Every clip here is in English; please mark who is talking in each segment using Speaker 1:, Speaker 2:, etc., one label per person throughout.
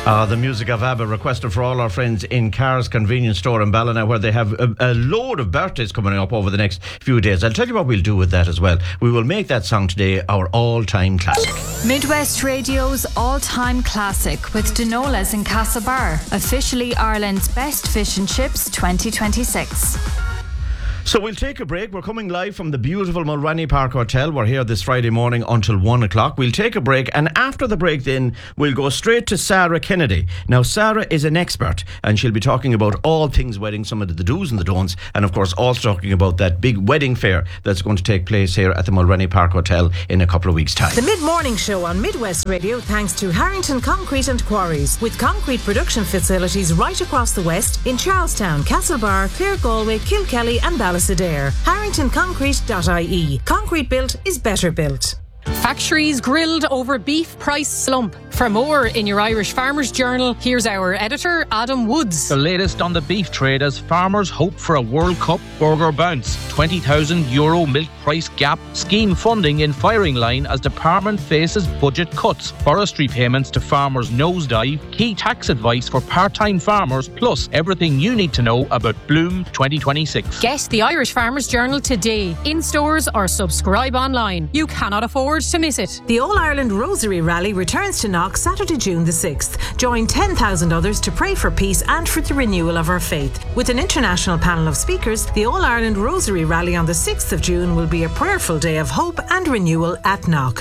Speaker 1: The music of ABBA requested for all our friends in Carr's Convenience Store in Ballina, where they have a load of birthdays coming up over the next few days. I'll tell you what we'll do with that as well. We will make that song today our all-time classic.
Speaker 2: Midwest Radio's all-time classic with Denola's in Castlebar, officially Ireland's best fish and chips 2026.
Speaker 1: So we'll take a break. We're coming live from the beautiful Mulroney Park Hotel. We're here this Friday morning until 1 o'clock. We'll take a break, and after the break then we'll go straight to Sarah Kennedy. Now Sarah is an expert, and she'll be talking about all things wedding, some of the do's and the don'ts, and of course also talking about that big wedding fair that's going to take place here at the Mulroney Park Hotel in a couple of weeks' time.
Speaker 3: The mid-morning show on Midwest Radio thanks to Harrington Concrete and Quarries, with concrete production facilities right across the west in Charlestown, Castlebar, Clare, Galway, Kilkelly and Ballysadare. HarringtonConcrete.ie. Concrete built is better built.
Speaker 4: Factories grilled over beef price slump. For more in your Irish Farmers Journal, here's our editor, Adam Woods.
Speaker 5: The latest on the beef trade as farmers hope for a World Cup burger bounce. €20,000 milk price gap. Scheme funding in firing line as department faces budget cuts. Forestry payments to farmers nosedive. Key tax advice for part-time farmers. Plus everything you need to know about Bloom 2026.
Speaker 4: Get the Irish Farmers Journal today. In stores or subscribe online. You cannot afford to miss it.
Speaker 3: The All-Ireland Rosary Rally returns to Knock Saturday, June the 6th. Join 10,000 others to pray for peace and for the renewal of our faith. With an international panel of speakers, the All-Ireland Rosary Rally on the 6th of June will be a prayerful day of hope and renewal at Knock.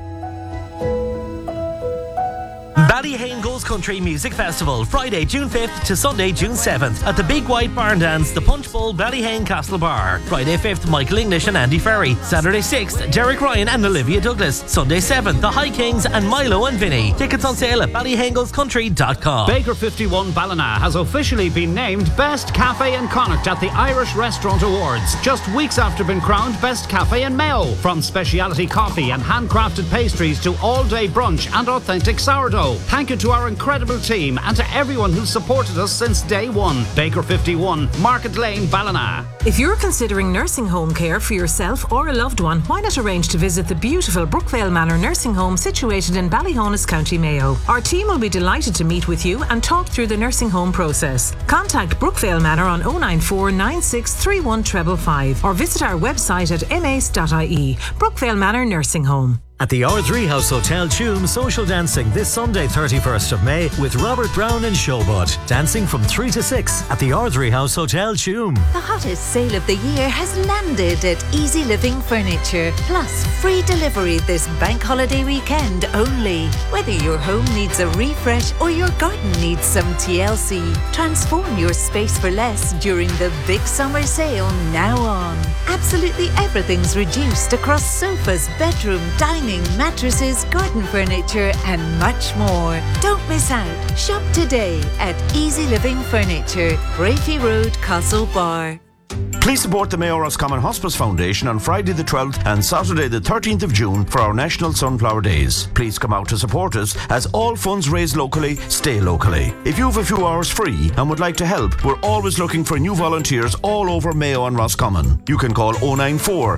Speaker 6: Ballyhane Goes Country Music Festival, Friday, June 5th to Sunday, June 7th at the Big White Barn Dance, the Punch Bowl, Ballyhane Castle Bar. Friday 5th, Michael English and Andy Ferry. Saturday 6th, Derek Ryan and Olivia Douglas. Sunday 7th, the High Kings and Milo and Vinny. Tickets on sale at ballyhanegoescountry.com.
Speaker 7: Baker 51 Ballina has officially been named Best Cafe in Connacht at the Irish Restaurant Awards, just weeks after being crowned Best Cafe in Mayo. From specialty coffee and handcrafted pastries to all-day brunch and authentic sourdough. Thank you to our incredible team and to everyone who's supported us since day one. Baker 51, Market Lane, Ballina.
Speaker 3: If you're considering nursing home care for yourself or a loved one, why not arrange to visit the beautiful Brookvale Manor Nursing Home situated in Ballyhonus, County Mayo. Our team will be delighted to meet with you and talk through the nursing home process. Contact Brookvale Manor on 094 9631 555 or visit our website at mace.ie. Brookvale Manor Nursing Home.
Speaker 8: At the R3 House Hotel Tuam, social dancing this Sunday 31st of May with Robert Brown and Showbud. Dancing from 3 to 6 at the R3 House Hotel Tuam.
Speaker 9: The hottest sale of the year has landed at Easy Living Furniture. Plus free delivery this bank holiday weekend only. Whether your home needs a refresh or your garden needs some TLC, transform your space for less during the big summer sale now on. Absolutely everything's reduced across sofas, bedroom, dining, mattresses, garden furniture and much more. Don't miss out. Shop today at Easy Living Furniture, Brafey Road, Castlebar.
Speaker 10: Please support the Mayo Roscommon Hospice Foundation on Friday the 12th and Saturday the 13th of June for our National Sunflower Days. Please come out to support us as all funds raised locally stay locally. If you have a few hours free and would like to help, we're always looking for new volunteers all over Mayo and Roscommon. You can call 094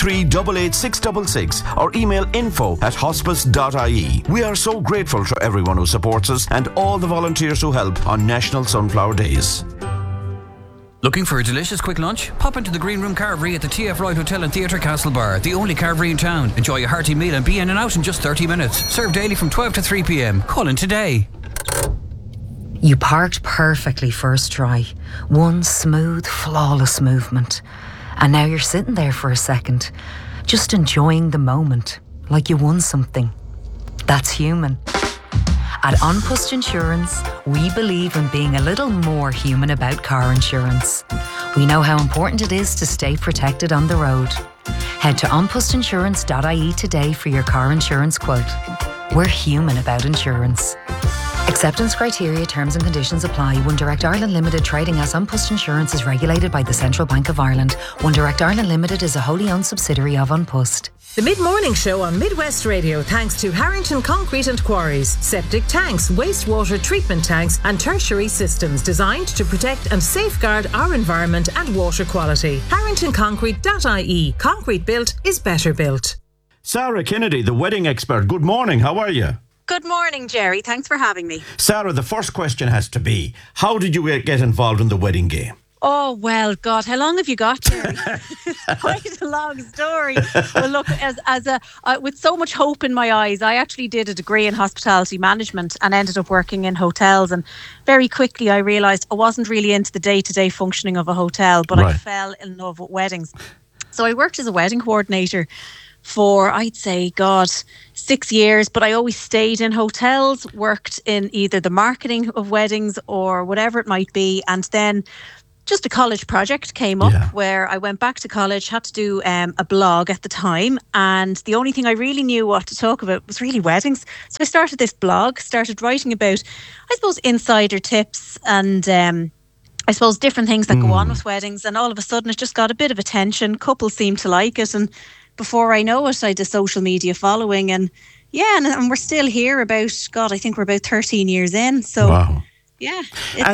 Speaker 10: 9388 666 or email info@hospice.ie. We are so grateful to everyone who supports us and all the volunteers who help on National Sunflower Days.
Speaker 11: Looking for a delicious quick lunch? Pop into the Green Room Carvery at the TF Wright Hotel and Theatre Castlebar, the only carvery in town. Enjoy a hearty meal and be in and out in just 30 minutes. Served daily from 12 to 3 p.m. Call in today.
Speaker 12: You parked perfectly first try. One smooth, flawless movement. And now you're sitting there for a second, just enjoying the moment, like you won something. That's human. At An Post Insurance, we believe in being a little more human about car insurance. We know how important it is to stay protected on the road. Head to onpostinsurance.ie today for your car insurance quote. We're human about insurance. Acceptance criteria, terms and conditions apply. One Direct Ireland Limited, trading as An Post Insurance, is regulated by the Central Bank of Ireland. One Direct Ireland Limited is a wholly owned subsidiary of An Post.
Speaker 3: The mid-morning show on Midwest Radio thanks to Harrington Concrete and Quarries. Septic tanks, wastewater treatment tanks and tertiary systems designed to protect and safeguard our environment and water quality. HarringtonConcrete.ie. Concrete built is better built.
Speaker 1: Sarah Kennedy, the wedding expert. Good morning. How are you?
Speaker 13: Good morning, Jerry. Thanks for having me.
Speaker 10: Sarah, the first question has to be, how did you get involved in the wedding game?
Speaker 13: Oh, well, God, how long have you got, Jerry? Quite a long story. Well, look, with so much hope in my eyes, I actually did a degree in hospitality management and ended up working in hotels. And very quickly, I realised I wasn't really into the day-to-day functioning of a hotel, but I fell in love with weddings. So I worked as a wedding coordinator for, I'd say, 6 years, but I always stayed in hotels, worked in either the marketing of weddings or whatever it might be. And then just a college project came up where I went back to college, had to do a blog at the time, and the only thing I really knew what to talk about was really weddings. So I started this blog, started writing about, I suppose, insider tips and I suppose different things that go on with weddings, and all of a sudden it just got a bit of attention. Couples seemed to like it, and before I know it, I had a social media following, and we're still here about, I think we're about 13 years in. So
Speaker 10: wow.
Speaker 13: Yeah,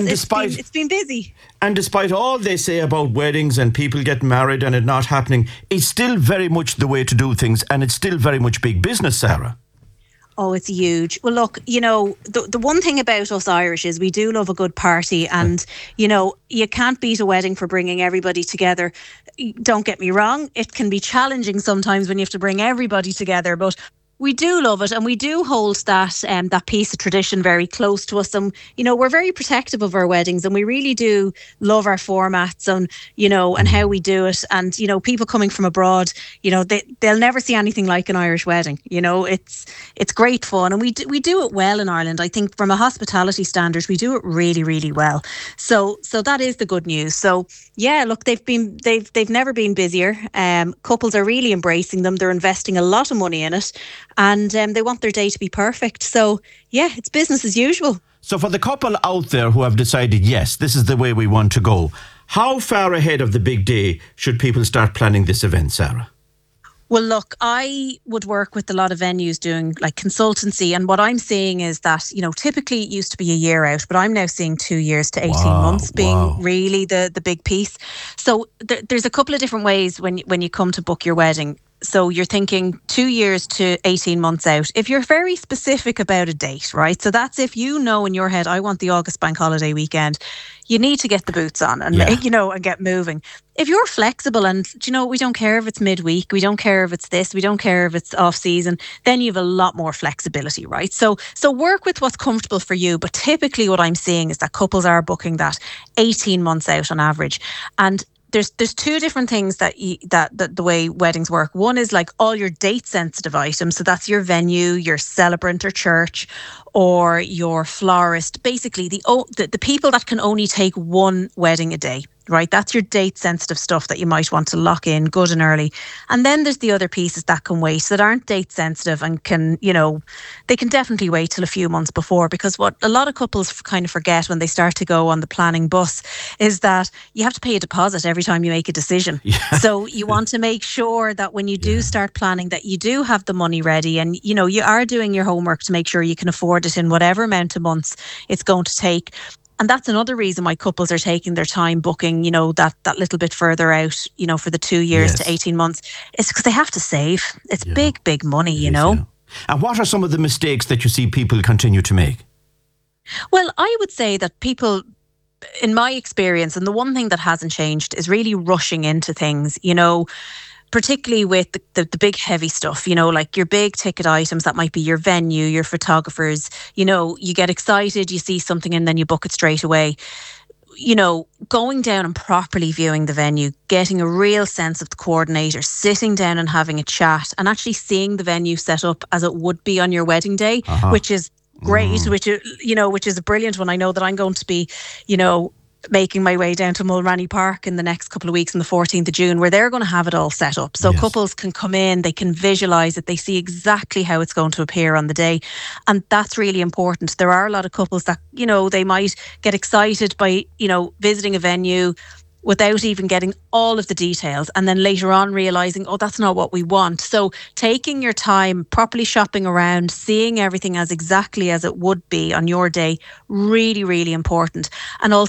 Speaker 10: it's
Speaker 13: been busy.
Speaker 10: And despite all they say about weddings and people getting married and it not happening, it's still very much the way to do things, and it's still very much big business, Sarah.
Speaker 13: Oh, it's huge. Well, look, the one thing about us Irish is we do love a good party, and, you can't beat a wedding for bringing everybody together. Don't get me wrong, it can be challenging sometimes when you have to bring everybody together, but we do love it, and we do hold that piece of tradition very close to us. And, we're very protective of our weddings, and we really do love our formats and, and how we do it. And, people coming from abroad, they'll never see anything like an Irish wedding. It's great fun, and we do it well in Ireland. I think from a hospitality standard, we do it really, really well. So that is the good news. So yeah, look, they've never been busier. Couples are really embracing them. They're investing a lot of money in it. And they want their day to be perfect. So, yeah, it's business as usual.
Speaker 10: So for the couple out there who have decided, yes, this is the way we want to go, how far ahead of the big day should people start planning this event, Sarah?
Speaker 13: Well, look, I would work with a lot of venues doing like consultancy. And what I'm seeing is that, typically it used to be a year out, but I'm now seeing 2 years to 18 months being really the big piece. So there's a couple of different ways when you come to book your wedding. So you're thinking 2 years to 18 months out. If you're very specific about a date, right? So that's if you know in your head, I want the August bank holiday weekend, you need to get the boots on and, and get moving. If you're flexible and, we don't care if it's midweek, we don't care if it's this, we don't care if it's off season, then you have a lot more flexibility, right? So work with what's comfortable for you. But typically what I'm seeing is that couples are booking that 18 months out on average. And there's two different things that the way weddings work. One is like all your date sensitive items. So that's your venue, your celebrant or church, or your florist. Basically the people that can only take one wedding a day, right? That's your date sensitive stuff that you might want to lock in good and early. And then there's the other pieces that can wait, that aren't date sensitive and can, they can definitely wait till a few months before, because what a lot of couples kind of forget when they start to go on the planning bus is that you have to pay a deposit every time you make a decision. Yeah. So you want to make sure that when you do start planning that you do have the money ready, and, you are doing your homework to make sure you can afford it in whatever amount of months it's going to take. And that's another reason why couples are taking their time booking, that little bit further out, for the 2 years to 18 months. It's because they have to save. It's big money, you know. Yeah.
Speaker 10: And what are some of the mistakes that you see people continue to make?
Speaker 13: Well, I would say that people, in my experience, and the one thing that hasn't changed is really rushing into things, particularly with the big heavy stuff, like your big ticket items that might be your venue, your photographers, you get excited, you see something and then you book it straight away. Going down and properly viewing the venue, getting a real sense of the coordinator, sitting down and having a chat and actually seeing the venue set up as it would be on your wedding day, which is great, which is a brilliant one. I know that I'm going to be, making my way down to Mulranny Park in the next couple of weeks on the 14th of June, where they're going to have it all set up. So couples can come in, they can visualise it, they see exactly how it's going to appear on the day. And that's really important. There are a lot of couples that, they might get excited by, visiting a venue without even getting all of the details, and then later on realising, oh, that's not what we want. So taking your time, properly shopping around, seeing everything as exactly as it would be on your day, really, really important. And also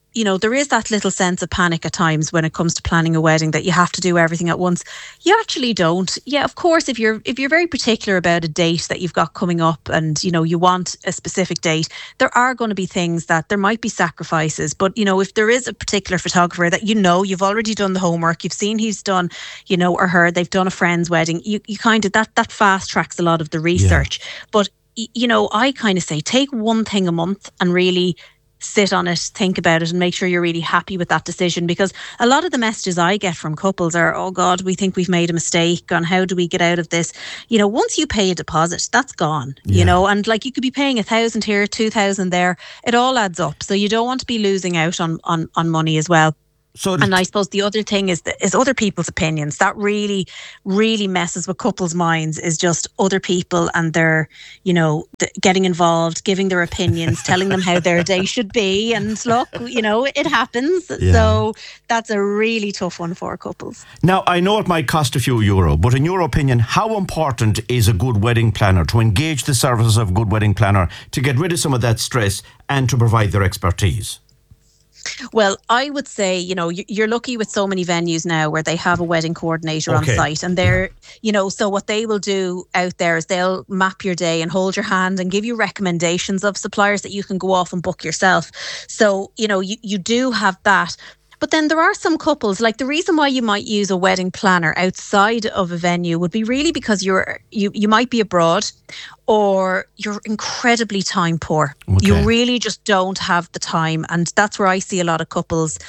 Speaker 13: there is that little sense of panic at times when it comes to planning a wedding, that you have to do everything at once. You actually don't. Yeah, of course, if you're very particular about a date that you've got coming up and, you want a specific date, there are going to be things that there might be sacrifices. But, if there is a particular photographer that you've already done the homework, you've seen he's done, or her, they've done a friend's wedding, you kind of, that fast tracks a lot of the research. Yeah. But, I kind of say take one thing a month and really sit on it, think about it, and make sure you're really happy with that decision. Because a lot of the messages I get from couples are, oh God, we think we've made a mistake on how do we get out of this. Once you pay a deposit, that's gone, and like you could be paying 1,000 here, 2,000 there. It all adds up. So you don't want to be losing out on money as well. And I suppose the other thing is other people's opinions. That really, really messes with couples' minds, is just other people and their, getting involved, giving their opinions, telling them how their day should be. And look, it happens. Yeah. So that's a really tough one for couples.
Speaker 10: Now, I know it might cost a few euro, but in your opinion, how important is a good wedding planner, to engage the services of a good wedding planner, to get rid of some of that stress and to provide their expertise?
Speaker 13: Well, I would say, you're lucky with so many venues now where they have a wedding coordinator on site, and they're, so what they will do out there is they'll map your day and hold your hand and give you recommendations of suppliers that you can go off and book yourself. So, you do have that. But then there are some couples, like the reason why you might use a wedding planner outside of a venue would be really because you might be abroad, or you're incredibly time poor. Okay. You really just don't have the time. And that's where I see a lot of couples,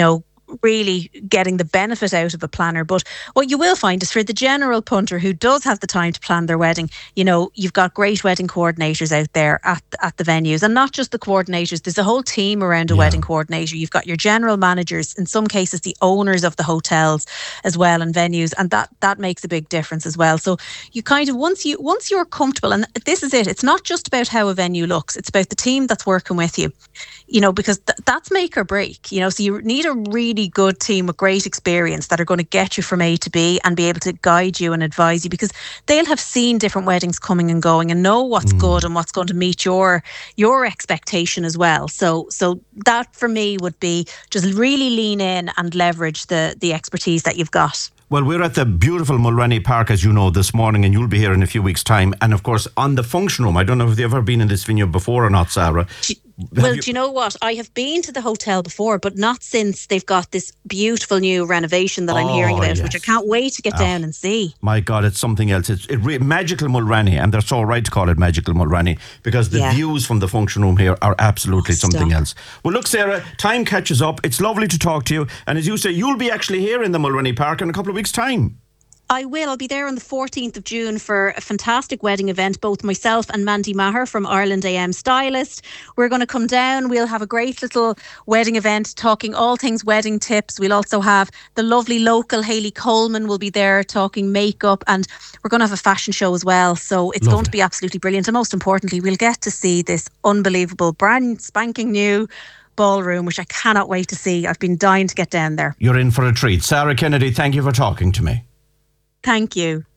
Speaker 13: really getting the benefit out of a planner. But what you will find is for the general punter who does have the time to plan their wedding, you've got great wedding coordinators out there at the venues, and not just the coordinators. There's a whole team around a wedding coordinator. You've got your general managers, in some cases the owners of the hotels as well, and venues, and that makes a big difference as well. So you kind of, once you're comfortable, and this is it, it's not just about how a venue looks, it's about the team that's working with you, because that's make or break, so you need a really good team with great experience that are going to get you from A to B and be able to guide you and advise you, because they'll have seen different weddings coming and going and know what's good and what's going to meet your expectation as well. So that for me would be just really lean in and leverage the expertise that you've got.
Speaker 10: Well, we're at the beautiful Mulrenny Park, as you know, this morning, and you'll be here in a few weeks' time. And of course, on the function room, I don't know if you've ever been in this venue before or not, Sarah.
Speaker 13: Well, do you know what? I have been to the hotel before, but not since they've got this beautiful new renovation that I'm hearing about, which I can't wait to get down and see.
Speaker 10: My God, it's something else. It's Magical Mulrenny, and they're so right to call it Magical Mulrenny, because the views from the function room here are absolutely something else. Well, look, Sarah, time catches up. It's lovely to talk to you. And as you say, you'll be actually here in the Mulrenny Park in a couple of weeks' time.
Speaker 13: I will. I'll be there on the 14th of June for a fantastic wedding event. Both myself and Mandy Maher from Ireland AM Stylist. We're going to come down. We'll have a great little wedding event talking all things wedding tips. We'll also have the lovely local Hayley Coleman will be there talking makeup, and we're going to have a fashion show as well. So it's going to be absolutely brilliant. And most importantly, we'll get to see this unbelievable brand spanking new ballroom, which I cannot wait to see. I've been dying to get down there.
Speaker 10: You're in for a treat. Sarah Kennedy, thank you for talking to me.
Speaker 13: Thank you.